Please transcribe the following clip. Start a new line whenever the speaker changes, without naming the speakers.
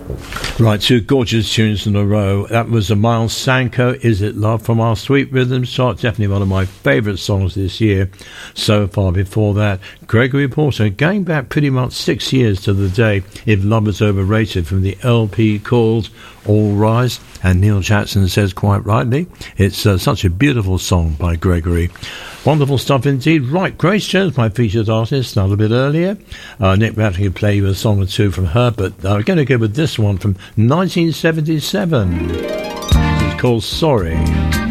Right, two gorgeous tunes in a row. That was a Miles Sanko, Is It Love, from our Sweet Rhythms chart. Definitely one of my favourite songs this year so far. Before that, Gregory Porter, going back pretty much 6 years to the day, If Love Is Overrated, from the LP called All Rise. And Neil Jackson says quite rightly, it's such a beautiful song by Gregory. Wonderful stuff indeed. Right, Grace Jones, my featured artist, a little bit earlier. Nick Rattley will play you a song or two from her, but we're going to go with this one from 1977. It's called Sorry.